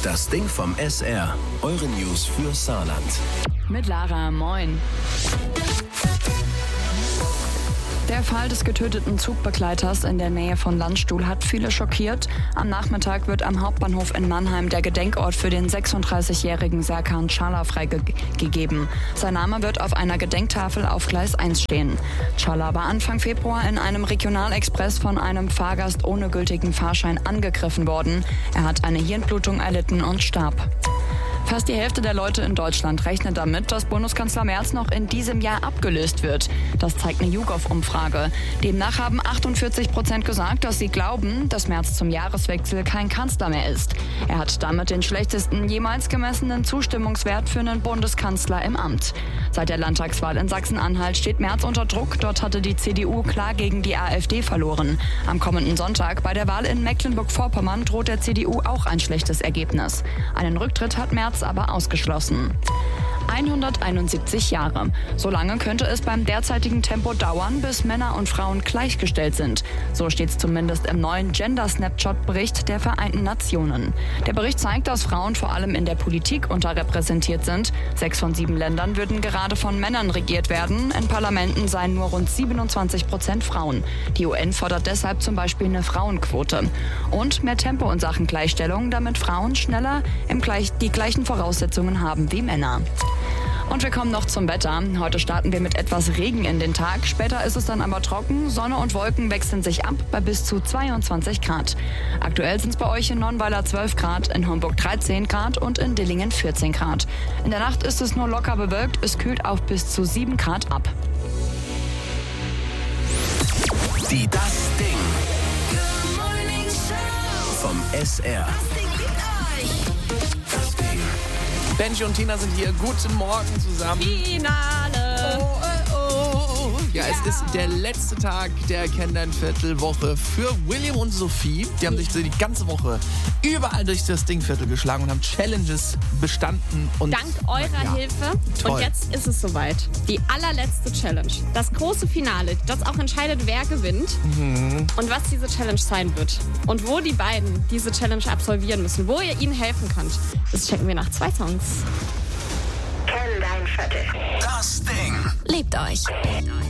Das Ding vom SR. Eure News für Saarland. Mit Lara, moin. Der Fall des getöteten Zugbegleiters in der Nähe von Landstuhl hat viele schockiert. Am Nachmittag wird am Hauptbahnhof in Mannheim der Gedenkort für den 36-jährigen Serkan Çağlar freigegeben. Sein Name wird auf einer Gedenktafel auf Gleis 1 stehen. Çağlar war Anfang Februar in einem Regionalexpress von einem Fahrgast ohne gültigen Fahrschein angegriffen worden. Er hat eine Hirnblutung erlitten und starb. Fast die Hälfte der Leute in Deutschland rechnet damit, dass Bundeskanzler Merz noch in diesem Jahr abgelöst wird. Das zeigt eine YouGov-Umfrage. Demnach haben 48% gesagt, dass sie glauben, dass Merz zum Jahreswechsel kein Kanzler mehr ist. Er hat damit den schlechtesten jemals gemessenen Zustimmungswert für einen Bundeskanzler im Amt. Seit der Landtagswahl in Sachsen-Anhalt steht Merz unter Druck. Dort hatte die CDU klar gegen die AfD verloren. Am kommenden Sonntag bei der Wahl in Mecklenburg-Vorpommern droht der CDU auch ein schlechtes Ergebnis. Einen Rücktritt hat Merz aber ausgeschlossen. 171 Jahre. So lange könnte es beim derzeitigen Tempo dauern, bis Männer und Frauen gleichgestellt sind. So steht es zumindest im neuen Gender-Snapshot-Bericht der Vereinten Nationen. Der Bericht zeigt, dass Frauen vor allem in der Politik unterrepräsentiert sind. 6 von 7 Ländern würden gerade von Männern regiert werden. In Parlamenten seien nur rund 27% Frauen. Die UN fordert deshalb zum Beispiel eine Frauenquote. Und mehr Tempo in Sachen Gleichstellung, damit Frauen schneller die gleichen Voraussetzungen haben wie Männer. Und wir kommen noch zum Wetter. Heute starten wir mit etwas Regen in den Tag. Später ist es dann aber trocken. Sonne und Wolken wechseln sich ab bei bis zu 22 Grad. Aktuell sind es bei euch in Nonnweiler 12 Grad, in Homburg 13 Grad und in Dillingen 14 Grad. In der Nacht ist es nur locker bewölkt. Es kühlt auf bis zu 7 Grad ab. Die Das Ding vom SR. Benji und Tina sind hier. Guten Morgen zusammen. Finale! Ja, es ist der letzte Tag der Kennenlernviertelwoche für William und Sophie. Die haben sich so die ganze Woche überall durch das Dingviertel geschlagen und haben Challenges bestanden. Und dank eurer Hilfe. Toll. Und jetzt ist es soweit. Die allerletzte Challenge. Das große Finale, das auch entscheidet, wer gewinnt und was diese Challenge sein wird. Und wo die beiden diese Challenge absolvieren müssen, wo ihr ihnen helfen könnt, das checken wir nach 2 Songs. Das Ding. Liebt euch!